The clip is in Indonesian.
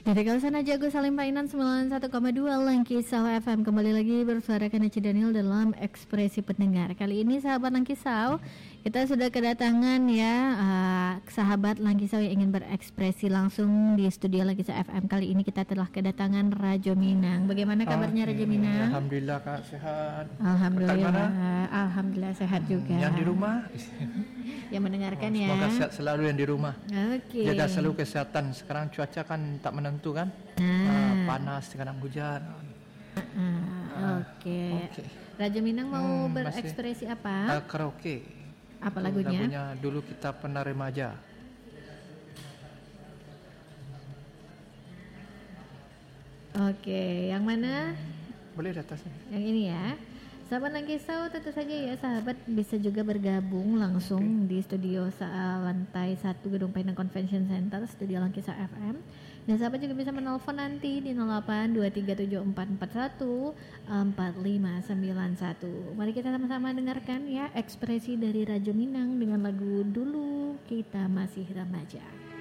Dari kawasan Ajago Salim Painan 91,2 Langkisau FM kembali lagi bersuara Kanaci Daniel dalam Ekspresi Pendengar. Kali ini sahabat Langkisau, kita sudah kedatangan sahabat Langkisau yang ingin berekspresi langsung di studio Langkisau FM. Kali ini kita telah kedatangan Rajo Minang. Bagaimana kabarnya Rajo Minang? Alhamdulillah Kak, sehat. Alhamdulillah sehat juga. Yang di rumah? Yang mendengarkan ya. Semoga sehat selalu yang di rumah. Oke. Jaga selalu kesehatan. Sekarang cuaca kan tak menentu kan. Panas, kadang hujan. Oke. Raja Minang mau berekspresi apa? Karaoke. Apa lagunya? Lagunya Dulu Kita Pernah Remaja. Oke, yang mana? Boleh di atasnya. Yang ini ya. Sahabat Langkisau, tentu saja ya sahabat bisa juga bergabung langsung di studio lantai 1 Gedung Painan Convention Center, studio Langkisau FM. Dan sahabat juga bisa menelpon nanti di 082374414591. Mari kita sama-sama dengarkan ya ekspresi dari Rajo Minang dengan lagu Dulu Kita Masih Remaja.